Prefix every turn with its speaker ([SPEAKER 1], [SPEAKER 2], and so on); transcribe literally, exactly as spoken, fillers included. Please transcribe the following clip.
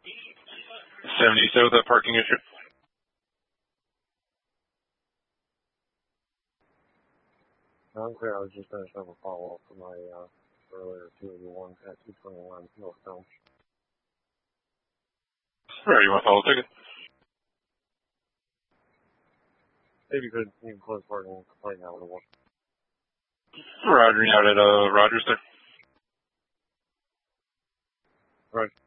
[SPEAKER 1] seventy, so that parking issue.
[SPEAKER 2] Okay, I was just finishing up a follow-up for my uh, earlier two eighty-one at two twenty-one North Elm.
[SPEAKER 1] Alright, you want to follow the ticket?
[SPEAKER 2] Maybe you could you can close parking and complain now with a one.
[SPEAKER 1] Roger, out at uh, Rogers there.
[SPEAKER 2] Right.